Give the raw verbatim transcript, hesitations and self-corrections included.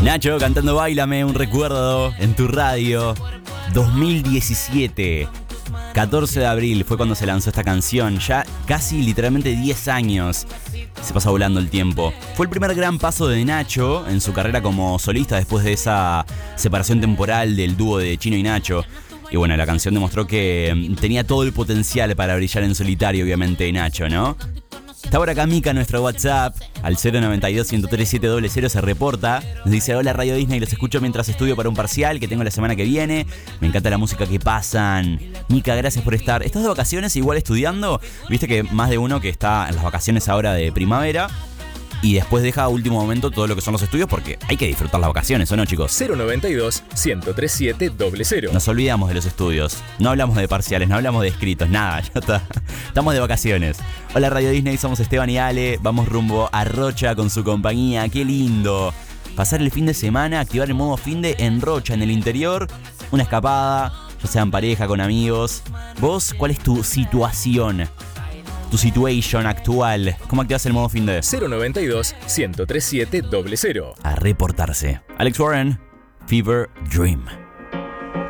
Nacho cantando Báilame, un recuerdo en tu radio. dos mil diecisiete, catorce de abril fue cuando se lanzó esta canción. Ya casi literalmente diez años. Se pasa volando el tiempo. Fue el primer gran paso de Nacho en su carrera como solista después de esa separación temporal del dúo de Chino y Nacho. Y bueno, la canción demostró que tenía todo el potencial para brillar en solitario, obviamente, Nacho, ¿no? Está por acá Mika, nuestro WhatsApp, al cero noventa y dos, ciento tres, siete cero cero se reporta. Nos dice: hola Radio Disney, los escucho mientras estudio para un parcial que tengo la semana que viene. Me encanta la música que pasan. Mika, gracias por estar. ¿Estás de vacaciones igual estudiando? Viste que más de uno que está en las vacaciones ahora de primavera y después deja a último momento todo lo que son los estudios porque hay que disfrutar las vacaciones, ¿o no, chicos? cero noventa y dos, ciento tres siete cero cero. Nos olvidamos de los estudios. No hablamos de parciales, no hablamos de escritos, nada, ya está. Estamos de vacaciones. Hola Radio Disney, somos Esteban y Ale. Vamos rumbo a Rocha con su compañía. ¡Qué lindo! Pasar el fin de semana, activar el modo fin de en Rocha, en el interior. Una escapada, ya sea en pareja, con amigos. ¿Vos cuál es tu situación? Tu situation actual. ¿Cómo activas el modo fin de? cero noventa y dos, ciento tres siete cero cero. A reportarse. Alex Warren, Fever Dream.